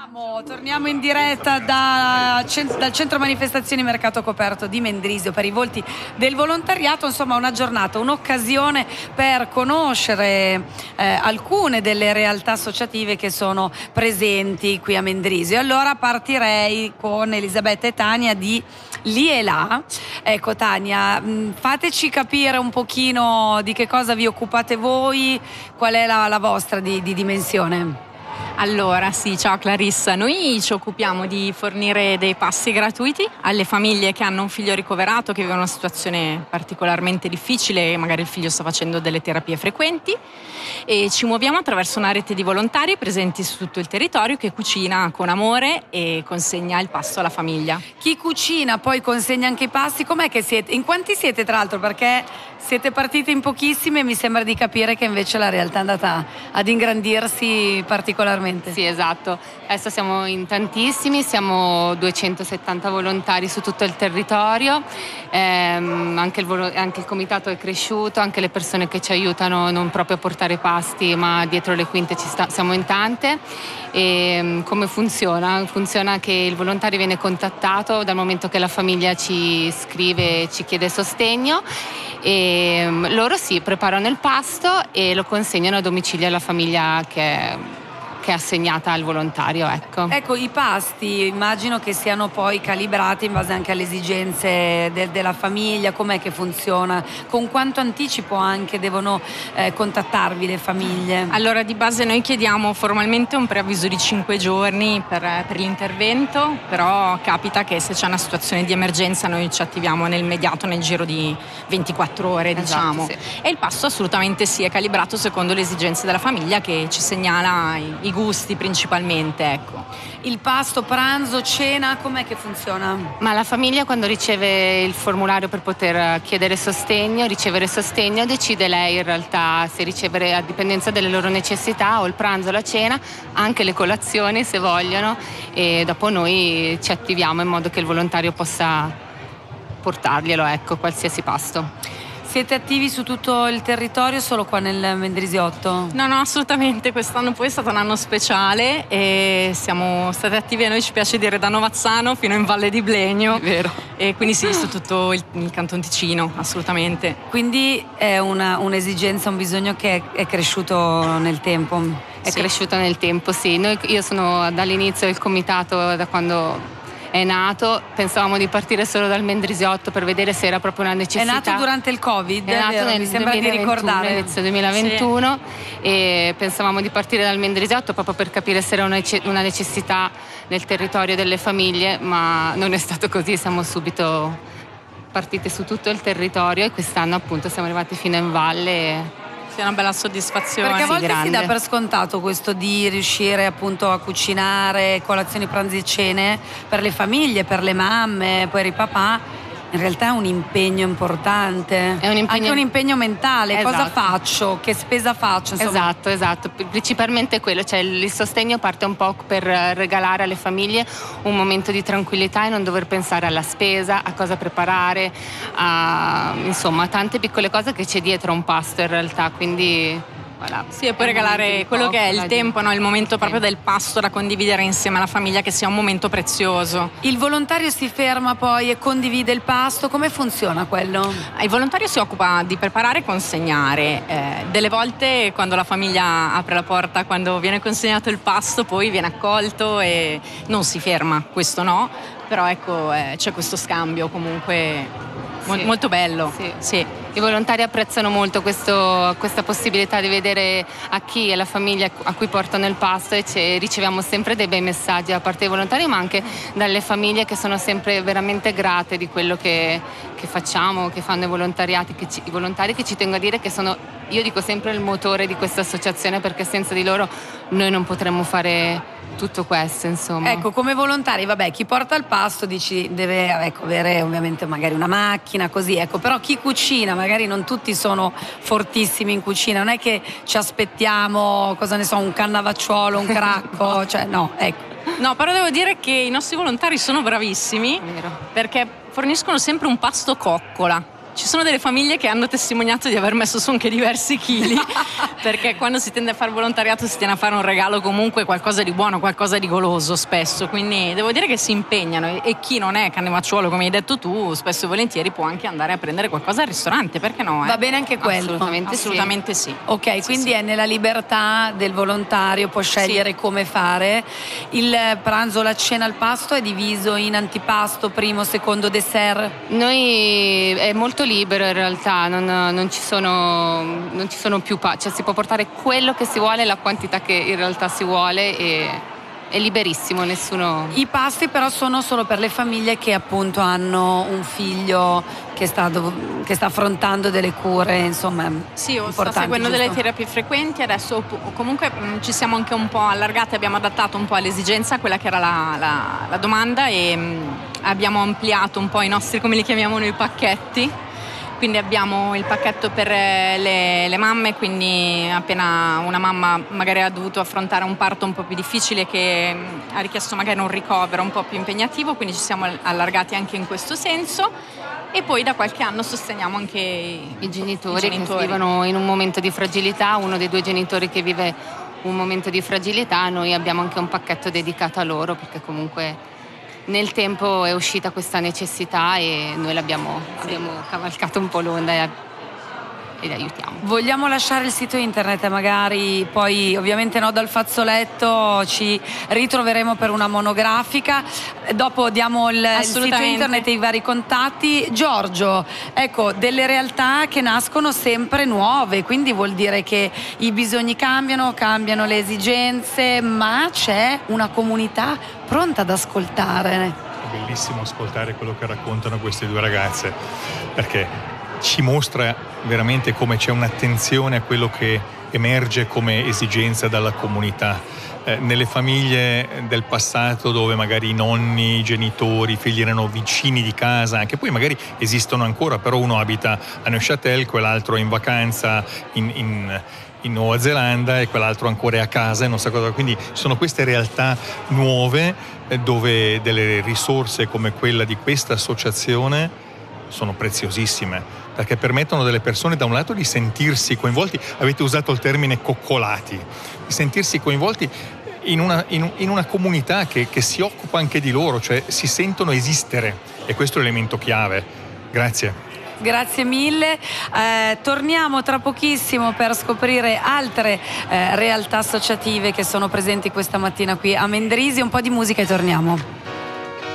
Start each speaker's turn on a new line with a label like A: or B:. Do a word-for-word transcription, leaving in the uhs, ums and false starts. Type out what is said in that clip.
A: Torniamo, torniamo in diretta da, dal centro manifestazioni Mercato Coperto di Mendrisio per i volti del volontariato. Insomma, una giornata, un'occasione per conoscere eh, alcune delle realtà associative che sono presenti qui a Mendrisio. Allora partirei con Elisabetta e Tania di Lì e Là. Ecco Tania, fateci capire un pochino di che cosa vi occupate voi, qual è la, la vostra di, di dimensione.
B: Allora, sì, ciao Clarissa, noi ci occupiamo di fornire dei passi gratuiti alle famiglie che hanno un figlio ricoverato, che vivono una situazione particolarmente difficile, magari il figlio sta facendo delle terapie frequenti, e ci muoviamo attraverso una rete di volontari presenti su tutto il territorio che cucina con amore e consegna il pasto alla famiglia.
A: Chi cucina poi consegna anche i pasti, com'è che siete? In quanti siete tra l'altro? Perché siete partiti in pochissimi e mi sembra di capire che invece la realtà è andata ad ingrandirsi particolarmente.
C: Sì, esatto. Adesso siamo in tantissimi, siamo duecentosettanta volontari su tutto il territorio, ehm, anche, il anche il comitato è cresciuto, anche le persone che ci aiutano non proprio a portare pasti ma dietro le quinte ci sta, siamo in tante. E come funziona? Funziona che il volontario viene contattato dal momento che la famiglia ci scrive e ci chiede sostegno, e loro si preparano il pasto e lo consegnano a domicilio alla famiglia che è che è assegnata al volontario, ecco.
A: Ecco, i pasti immagino che siano poi calibrati in base anche alle esigenze de della famiglia. Com'è che funziona? Con quanto anticipo anche devono eh, contattarvi le famiglie?
B: Allora, di base noi chiediamo formalmente un preavviso di cinque giorni per, per l'intervento, però capita che se c'è una situazione di emergenza noi ci attiviamo nell'immediato, nel giro di ventiquattro ore, diciamo.
C: Esatto, sì.
B: E il pasto assolutamente sì, è calibrato secondo le esigenze della famiglia, che ci segnala i, i gusti principalmente, ecco.
A: Il pasto, pranzo, cena, com'è che funziona?
C: Ma la famiglia, quando riceve il formulario per poter chiedere sostegno, ricevere sostegno, decide lei in realtà se ricevere, a dipendenza delle loro necessità, o il pranzo o la cena, anche le colazioni se vogliono, e dopo noi ci attiviamo in modo che il volontario possa portarglielo, ecco, qualsiasi pasto.
A: Siete attivi su tutto il territorio, solo qua nel Mendrisiotto?
B: No, no, assolutamente. Quest'anno poi è stato un anno speciale e siamo stati attivi, a noi ci piace dire, da Novazzano fino in Valle di Blegno.
C: È vero.
B: E quindi sì, su tutto il, il Canton Ticino, assolutamente.
A: Quindi è una, un'esigenza, un bisogno che è, è cresciuto nel tempo?
C: È
B: Sì.
C: cresciuto nel tempo, sì. Noi, io sono dall'inizio del comitato, da quando è nato, pensavamo di partire solo dal Mendrisiotto per vedere se era proprio una necessità.
A: È nato durante il Covid,
C: è nato
A: vero?
C: nel
A: Mi sembra di ricordare.
C: inizio duemilaventuno, sì. E pensavamo di partire dal Mendrisiotto proprio per capire se era una, una necessità nel territorio delle famiglie, ma non è stato così, siamo subito partiti su tutto il territorio e quest'anno appunto siamo arrivati fino in valle.
B: È una bella soddisfazione.
A: Perché a volte
C: grande.
A: si dà per scontato questo di riuscire appunto a cucinare colazioni, pranzi e cene per le famiglie, per le mamme, per i papà. In realtà è un impegno importante,
C: è un impegno...
A: anche un impegno mentale.
C: Esatto.
A: Cosa faccio? Che spesa faccio? Insomma.
C: Esatto, esatto, principalmente quello, cioè il sostegno parte un po' per regalare alle famiglie un momento di tranquillità e non dover pensare alla spesa, a cosa preparare, a insomma tante piccole cose che c'è dietro a un pasto in realtà, quindi... Voilà.
B: Sì, e poi regalare quello che è il tempo, no? Il momento proprio del pasto da condividere insieme alla famiglia, che sia un momento prezioso.
A: Il volontario si ferma poi e condivide il pasto, come funziona quello?
B: Il volontario si occupa di preparare e consegnare. Eh, delle volte quando la famiglia apre la porta, quando viene consegnato il pasto, poi viene accolto e non si ferma, questo no, però ecco eh, c'è questo scambio comunque
C: sì.
B: molto bello.
C: Sì.
B: Sì.
C: I volontari apprezzano molto questo, questa possibilità di vedere a chi è la famiglia a cui portano il pasto, e riceviamo sempre dei bei messaggi da parte dei volontari, ma anche dalle famiglie, che sono sempre veramente grate di quello che, che facciamo, che fanno i volontariati, che ci, i volontari, che ci tengo a dire che sono, io dico sempre, il motore di questa associazione, perché senza di loro noi non potremmo fare tutto questo, insomma.
A: Ecco, come volontari, vabbè, chi porta il pasto dici deve ecco, avere ovviamente magari una macchina, così, ecco, però chi cucina, magari non tutti sono fortissimi in cucina, non è che ci aspettiamo, cosa ne so, un cannavacciuolo, un cracco, cioè no, ecco.
B: No, però devo dire che i nostri volontari sono bravissimi,
C: Vero.
B: perché forniscono sempre un pasto coccola. ci sono delle famiglie che hanno testimoniato di aver messo su anche diversi chili, perché quando si tende a fare volontariato si tiene a fare un regalo comunque qualcosa di buono, qualcosa di goloso spesso, quindi devo dire che si impegnano, e chi non è cannavacciuolo come hai detto tu spesso e volentieri può anche andare a prendere qualcosa al ristorante, perché no? Eh?
A: Va bene anche quello?
B: Assolutamente, assolutamente sì. sì.
A: Ok,
B: sì,
A: quindi
B: sì.
A: è nella libertà del volontario, può scegliere
B: sì.
A: come fare. Il pranzo, la cena, il pasto è diviso in antipasto, primo, secondo, dessert?
C: Noi è molto libero in realtà, non, non, ci, sono, non ci sono più pa- cioè si può portare quello che si vuole, la quantità che in realtà si vuole, e è liberissimo, nessuno...
A: I pasti però sono solo per le famiglie che appunto hanno un figlio che sta, che sta affrontando delle cure, insomma,
B: sì, o
A: importanti,
B: sta seguendo
A: giusto?
B: delle terapie frequenti. Adesso comunque mh, ci siamo anche un po' allargati, abbiamo adattato un po' all'esigenza, quella che era la, la, la domanda, e mh, abbiamo ampliato un po' i nostri, come li chiamiamo noi, pacchetti. Quindi abbiamo il pacchetto per le, le mamme, quindi appena una mamma magari ha dovuto affrontare un parto un po' più difficile, che ha richiesto magari un ricovero un po' più impegnativo, quindi ci siamo allargati anche in questo senso. E poi da qualche anno sosteniamo anche i,
C: I genitori,
B: i genitori
C: che vivono in un momento di fragilità, uno dei due genitori che vive un momento di fragilità, noi abbiamo anche un pacchetto dedicato a loro, perché comunque nel tempo è uscita questa necessità e noi l'abbiamo sì. abbiamo cavalcato un po' l'onda e, e li aiutiamo.
A: Vogliamo lasciare il sito internet e magari poi, ovviamente no dal fazzoletto, ci ritroveremo per una monografica, dopo diamo il, il sito internet e i vari contatti. Giorgio, ecco, delle realtà che nascono sempre nuove, quindi vuol dire che i bisogni cambiano, cambiano le esigenze, ma c'è una comunità pronta ad ascoltare.
D: È bellissimo ascoltare quello che raccontano queste due ragazze, perché ci mostra veramente come c'è un'attenzione a quello che emerge come esigenza dalla comunità. Eh, nelle famiglie del passato, dove magari i nonni, i genitori, i figli erano vicini di casa, anche poi magari esistono ancora, però uno abita a Neuchâtel, quell'altro è in vacanza in, in in Nuova Zelanda e quell'altro ancora è a casa e non sa cosa. Quindi ci sono queste realtà nuove eh, dove delle risorse come quella di questa associazione sono preziosissime, perché permettono delle persone da un lato di sentirsi coinvolti, avete usato il termine coccolati, di sentirsi coinvolti in una, in, in una comunità che, che si occupa anche di loro, cioè si sentono esistere, e questo è l'elemento chiave. Grazie.
A: Grazie mille, eh, torniamo tra pochissimo per scoprire altre eh, realtà associative che sono presenti questa mattina qui a Mendrisio. Un po' di musica e torniamo.